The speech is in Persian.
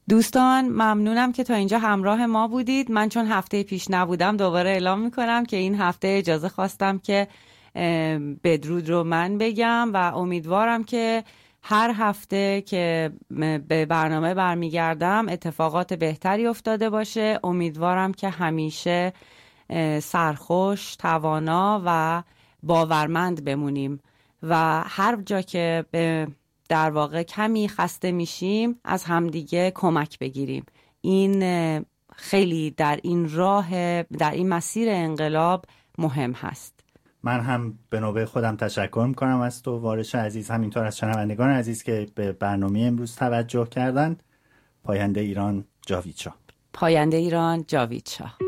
دوستان ممنونم که تا اینجا همراه ما بودید. من چون هفته پیش نبودم دوباره اعلام میکنم که این هفته اجازه خواستم که بدرود رو من بگم و امیدوارم که هر هفته که به برنامه برمیگردم اتفاقات بهتری افتاده باشه. امیدوارم که همیشه سرخوش، توانا و باورمند بمونیم و هر جا که در واقع کمی خسته میشیم از همدیگه کمک بگیریم. این خیلی در این مسیر انقلاب مهم هست. من هم به نوبه خودم تشکر میکنم از تو وارش عزیز، همینطور از شنوندگان عزیز که به برنامه امروز توجه کردند. پاینده ایران جاوید شاه. پاینده ایران جاوید شاه.